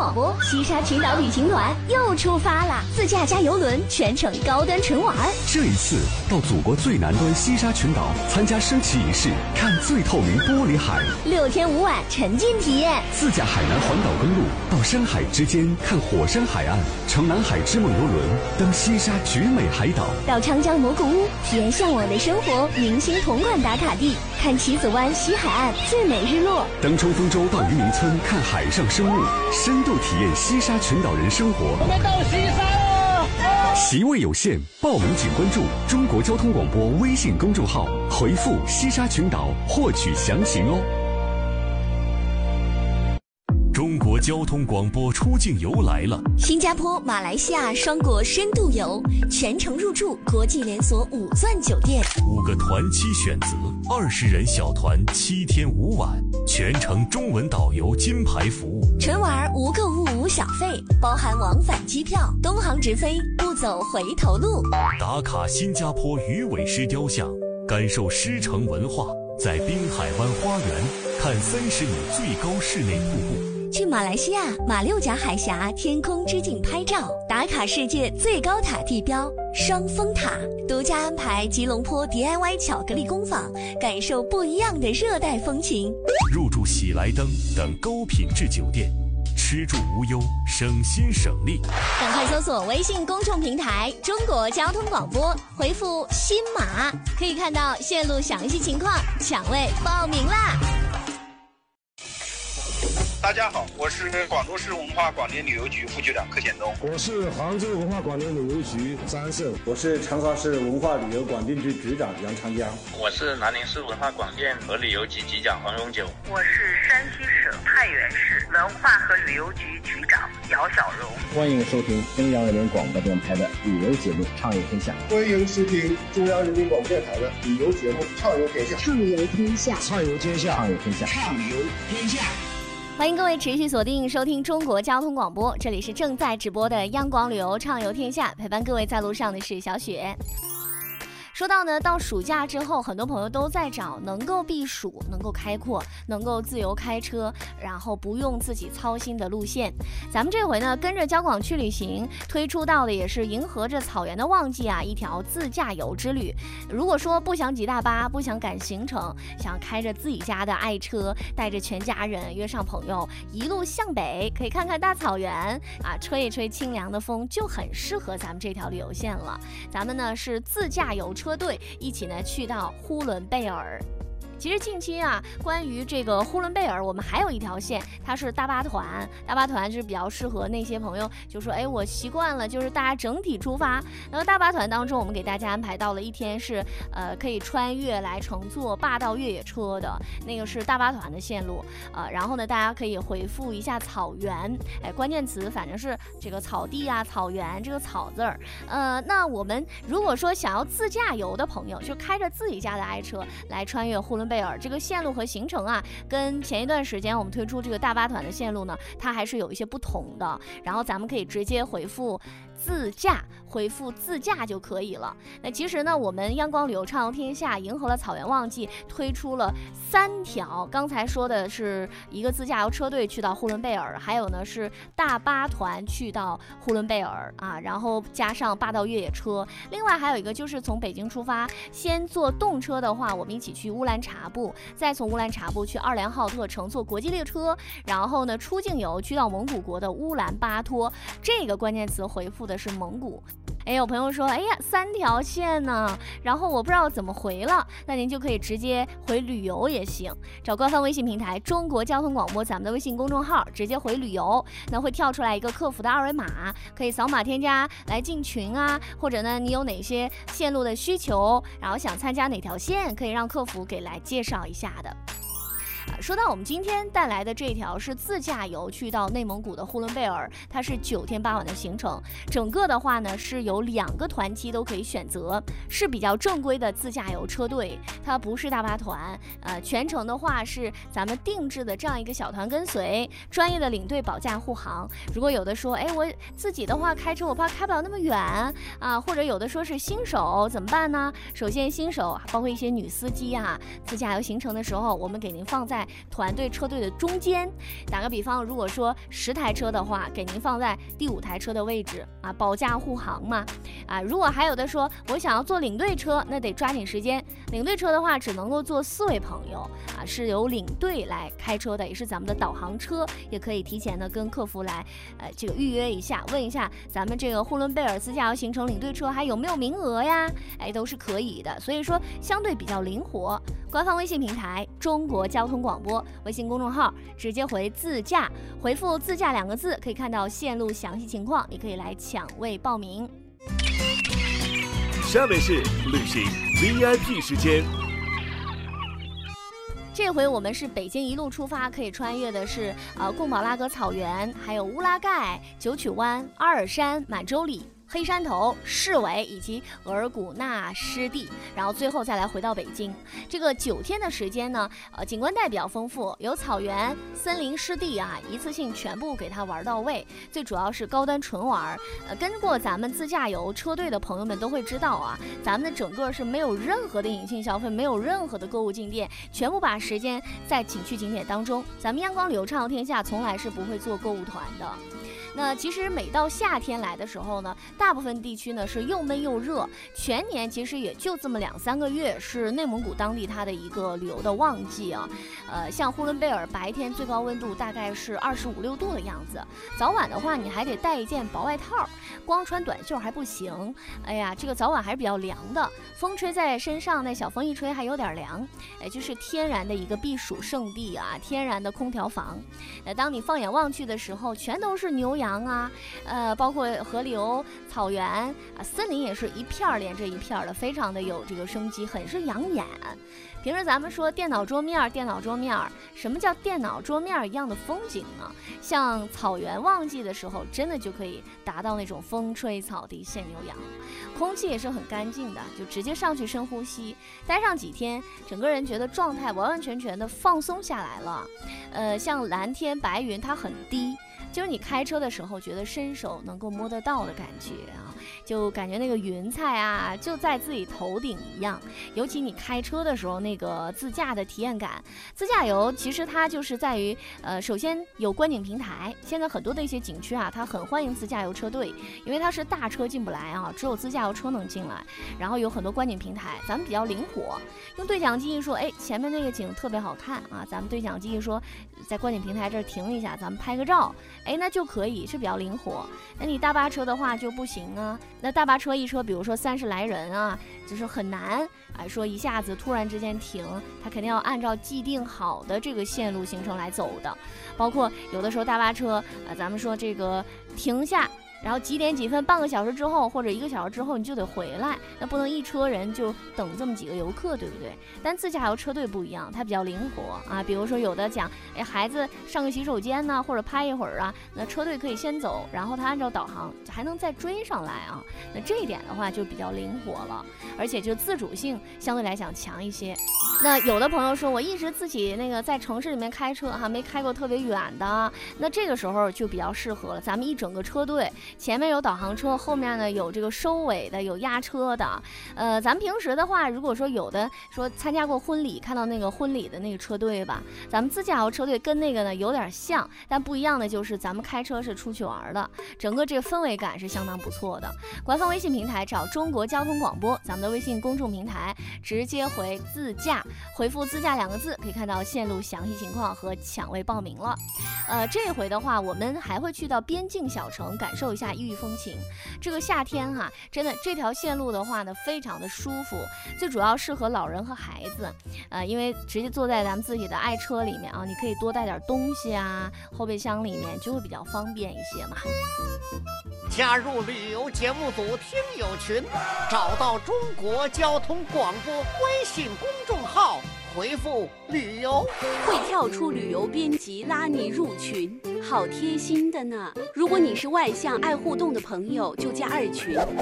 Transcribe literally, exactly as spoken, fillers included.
广播，西沙群岛旅行团又出发了，自驾加游轮，全程高端纯玩。 这一次到祖国最南端西沙群岛参加升旗仪式，看最透明玻璃海， 六天五晚沉浸体验。 自驾海南环岛公路，到山海之间看火山海岸，乘南海之梦游轮登西沙绝美海岛， 到昌江蘑菇屋体验向往的生活，明星同款打卡地，看棋子湾西海岸最美日落， 登冲锋舟到渔民村看海上生物，深度体验西沙群岛人生活。 我们到西沙了， 席位有限，报名请关注中国交通广播微信公众号，回复西沙群岛获取详情哦。 中国交通广播出境游来了， 新加坡、马来西亚双国深度游，全程入住国际连锁五钻酒店， 五个团期选择，二十人小团，七天五晚，全程中文导游金牌服务， 纯玩无购物无小费，包含往返机票，东航直飞，不走回头路。 打卡新加坡鱼尾狮雕像，感受狮城文化，在滨海湾花园看三十米最高室内瀑布。 去马来西亚马六甲海峡天空之镜拍照，打卡世界最高塔地标双峰塔，独家安排吉隆坡 D I Y 巧克力工坊，感受不一样的热带风情。 入住喜来登等高品质酒店，吃住无忧，省心省力。 赶快搜索微信公众平台中国交通广播，回复新马，可以看到线路详细情况，抢位报名啦！ 大家好，我是广州市文化广电旅游局副局长柯显东。 我是杭州文化广电旅游局张胜。 我是长沙市文化旅游广电局局长杨长江。 我是南宁市文化广电和旅游局局长黄永久。 我是山西省太原市文化和旅游局局长姚小荣。 欢迎收听中央人民广播电台的旅游节目《畅游天下》。 欢迎收听中央人民广播电台的旅游节目《畅游天下》。 畅游天下， 畅游天下， 畅游天下， 畅游天下。 欢迎各位持续锁定收听中国交通广播，这里是正在直播的央广旅游畅游天下，陪伴各位在路上的是小雪。说到呢，到暑假之后，很多朋友都在找能够避暑、能够开阔、能够自由开车，然后不用自己操心的路线。咱们这回呢，跟着交广去旅行推出到的也是迎合着草原的旺季啊，一条自驾游之旅。如果说不想挤大巴，不想赶行程，想开着自己家的爱车，带着全家人约上朋友，一路向北，可以看看大草原啊，吹一吹清凉的风，就很适合咱们这条旅游线了。咱们呢是自驾游车队一起呢去到呼伦贝尔。其实近期啊，关于这个呼伦贝尔，我们还有一条线，它是大巴团。大巴团是比较适合那些朋友，就说，哎，我习惯了，就是大家整体出发。那么大巴团当中，我们给大家安排到了一天是，呃，可以穿越来乘坐霸道越野车的，那个是大巴团的线路。呃，然后呢，大家可以回复一下草原，哎，关键词反正是这个草地啊、草原这个草字儿。呃，那我们如果说想要自驾游的朋友，就开着自己家的爱车来穿越呼伦贝尔这个线路和行程啊，跟前一段时间我们推出这个大巴团的线路呢，它还是有一些不同的。然后咱们可以直接回复自驾，回复自驾就可以了。那其实呢，我们央广旅游畅游天下迎合了草原旺季，推出了三条。刚才说的是一个自驾游车队去到呼伦贝尔，还有呢是大巴团去到呼伦贝尔啊，然后加上霸道越野车。另外还有一个就是从北京出发，先坐动车的话，我们一起去乌兰察布，再从乌兰察布去奥良浩特乘坐国际列车，然后呢出境游去到蒙古国的乌兰巴托。这个关键词回复的是蒙古。哎，有朋友说，哎呀，三条线呢，然后我不知道怎么回了，那您就可以直接回旅游也行，找官方微信平台中国交通广播咱们的微信公众号，直接回旅游，那会跳出来一个客服的二维码，可以扫码添加来进群啊，或者呢你有哪些线路的需求，然后想参加哪条线，可以让客服给来介绍一下的。说到我们今天带来的这条是自驾游去到内蒙古的呼伦贝尔，它是九天八晚的行程，整个的话呢是有两个团期都可以选择，是比较正规的自驾游车队，它不是大巴团。呃，全程的话是咱们定制的这样一个小团跟随，专业的领队保驾护航。如果有的说，哎，我自己的话开车我怕开不了那么远啊，或者有的说是新手怎么办呢？首先新手包括一些女司机啊，自驾游行程的时候，我们给您放在在团队车队的中间。打个比方，如果说十台车的话，给您放在第五台车的位置啊，保驾护航嘛。啊，如果还有的说我想要坐领队车，那得抓紧时间。领队车的话，只能够坐四位朋友啊，是由领队来开车的，也是咱们的导航车，也可以提前的跟客服来呃这个预约一下，问一下咱们这个呼伦贝尔自驾游行程领队车还有没有名额呀？哎，都是可以的，所以说相对比较灵活。官方微信平台中国交通广播，微信公众号直接回自驾，回复自驾两个字，可以看到线路详细情况，也可以来抢位报名。 下面是旅行 V I P 时间。 这回我们是北京一路出发，可以穿越的是呃贡保拉格草原，还有乌拉盖、九曲湾、阿尔山、满洲里、黑山头、市委以及额尔古纳湿地，然后最后再来回到北京。这个九天的时间呢，呃，景观带比较丰富，有草原、森林、湿地啊，一次性全部给它玩到位。最主要是高端纯玩，呃，跟过咱们自驾游车队的朋友们都会知道啊，咱们的整个是没有任何的隐性消费，没有任何的购物进店，全部把时间在景区景点当中。咱们阳光旅游畅游天下从来是不会做购物团的。那其实每到夏天来的时候呢，大部分地区呢是又闷又热，全年其实也就这么两三个月是内蒙古当地它的一个旅游的旺季啊。呃，像呼伦贝尔白天最高温度大概是二十五六度的样子，早晚的话你还得带一件薄外套，光穿短袖还不行。哎呀，这个早晚还是比较凉的，风吹在身上，那小风一吹还有点凉，哎，就是天然的一个避暑胜地啊，天然的空调房。呃，当你放眼望去的时候，全都是牛羊啊，呃，包括河流、草原啊，森林也是一片连着一片的，非常的有这个生机，很是养眼。平时咱们说电脑桌面，电脑桌面，什么叫电脑桌面一样的风景呢？像草原旺季的时候，真的就可以达到那种风吹草低见牛羊，空气也是很干净的，就直接上去深呼吸，待上几天，整个人觉得状态完完全全的放松下来了。呃，像蓝天白云，它很低。就是你开车的时候觉得伸手能够摸得到的感觉啊，就感觉那个云彩啊就在自己头顶一样。尤其你开车的时候那个自驾的体验感，自驾游其实它就是在于呃，首先有观景平台，现在很多的一些景区啊，它很欢迎自驾游车队，因为它是大车进不来啊，只有自驾游车能进来，然后有很多观景平台，咱们比较灵活，用对讲机一说，哎，前面那个景特别好看啊，咱们对讲机一说，在观景平台这儿停一下，咱们拍个照，哎，那就可以，是比较灵活。那你大巴车的话就不行啊，那大巴车一车比如说三十来人啊，就是很难啊，说一下子突然之间停，它肯定要按照既定好的这个线路行程来走的。包括有的时候大巴车啊，咱们说这个停下，然后几点几分，半个小时之后或者一个小时之后你就得回来，那不能一车人就等这么几个游客，对不对？但自驾游车队不一样，它比较灵活啊。比如说有的讲，哎，孩子上个洗手间呢，或者拍一会儿啊，那车队可以先走，然后他按照导航还能再追上来啊。那这一点的话就比较灵活了，而且就自主性相对来讲强一些。那有的朋友说，我一直自己那个在城市里面开车哈，没开过特别远的，那这个时候就比较适合了。咱们一整个车队，前面有导航车，后面呢有这个收尾的，有压车的。呃，咱们平时的话，如果说有的说参加过婚礼，看到那个婚礼的那个车队吧，咱们自驾游车队跟那个呢有点像，但不一样的就是咱们开车是出去玩的，整个这个氛围感是相当不错的。官方微信平台找中国交通广播，咱们的微信公众平台直接回自驾，回复自驾两个字，可以看到线路详细情况和抢位报名了。呃，这回的话，我们还会去到边境小城，感受一下异域风情。这个夏天哈、啊，真的这条线路的话呢，非常的舒服，最主要适合老人和孩子。呃，因为直接坐在咱们自己的爱车里面啊，你可以多带点东西啊，后备箱里面就会比较方便一些嘛。 加入旅游节目组听友群，找到中国交通广播微信公众号，回复旅游， 会跳出旅游编辑拉你入群，好贴心的呢。如果你是外向爱互动的朋友，就加二群。